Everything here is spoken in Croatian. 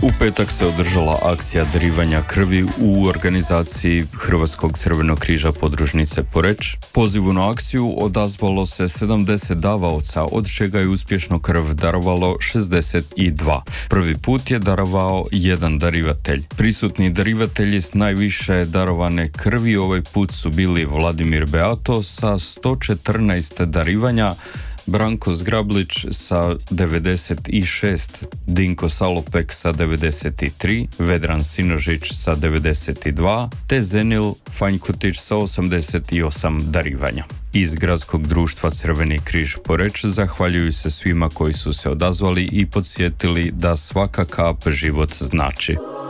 U petak se održala akcija darivanja krvi u organizaciji Hrvatskog crvenog križa podružnice Poreč. Pozivu na akciju odazvalo se 70 davaoca, od čega je uspješno krv darovalo 62. Prvi put je darovao jedan darivatelj. Prisutni darivatelji s najviše darovane krvi ovaj put su bili Vladimir Beato sa 114 darivanja, Branko Zgrablić sa 96, Dinko Salopek sa 93, Vedran Sinožić sa 92, te Zenil Fanjkutić sa 88 darivanja. Iz Gradskog društva Crveni križ Poreč zahvaljuju se svima koji su se odazvali i podsjetili da svaka kap život znači.